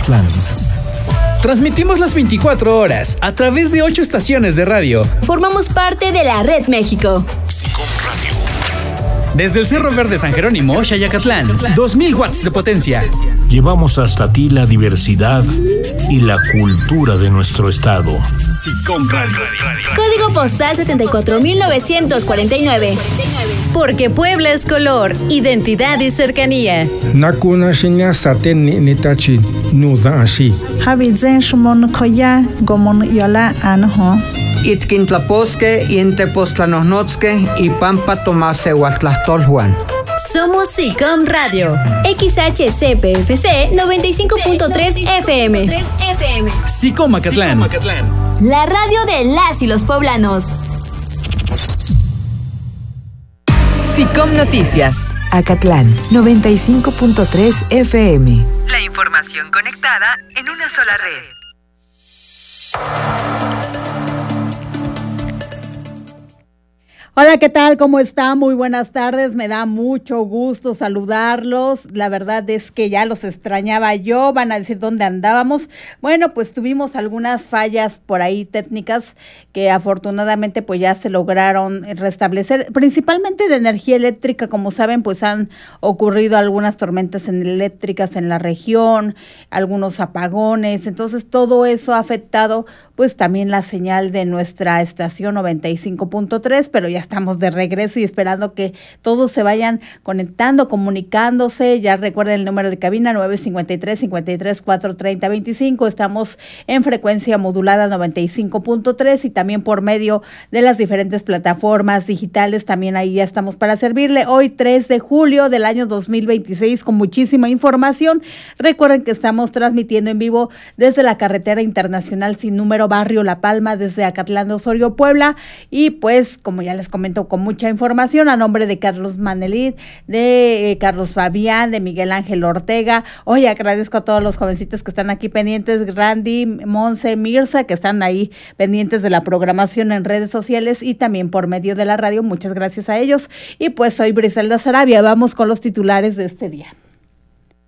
Acatlán. Transmitimos las 24 horas a través de 8 estaciones de radio. Formamos parte de la Red México. SICOM Radio. Desde el Cerro Verde San Jerónimo, Xayacatlán, 2000 watts de potencia. Llevamos hasta ti la diversidad y la cultura de nuestro estado. SICOM Radio. Código postal 74949. Porque Puebla es color, identidad y cercanía. Nakuna shinya saten nitachi nuza ashi. Habizen shumon koya gomon yola anho. Itkintlaposque, Intepostlanosnotzque y Pampa Tomase Huatlastolhuan. Somos SICOM Radio. XHCPFC 95.3 FM. SICOM Acatlán. La radio de las y los poblanos. SICOM Noticias, Acatlán, 95.3 FM. La información conectada en una sola red. Hola, ¿qué tal? ¿Cómo está? Muy buenas tardes. Me da mucho gusto saludarlos. La verdad es que ya los extrañaba yo. Van a decir dónde andábamos. Bueno, pues tuvimos algunas fallas por ahí técnicas que afortunadamente pues ya se lograron restablecer, principalmente de energía eléctrica. Como saben, pues han ocurrido algunas tormentas eléctricas en la región, algunos apagones. Entonces todo eso ha afectado pues también la señal de nuestra estación 95.3, pero ya estamos de regreso y esperando que todos se vayan conectando, comunicándose. Ya recuerden el número de cabina 953-53-430-25. Estamos en frecuencia modulada 95.3 y también por medio de las diferentes plataformas digitales. También ahí ya estamos para servirle. Hoy 3 de julio del año 2026 con muchísima información. Recuerden que estamos transmitiendo en vivo desde la carretera internacional sin número Barrio La Palma, desde Acatlán de Osorio, Puebla. Y pues como ya les comento, con mucha información a nombre de Carlos Manelit, de Carlos Fabián, de Miguel Ángel Ortega. Hoy agradezco a todos los jovencitos que están aquí pendientes, Randy, Monse, Mirza, que están ahí pendientes de la programación en redes sociales y también por medio de la radio. Muchas gracias a ellos. Y pues soy Briselda Sarabia. Vamos con los titulares de este día.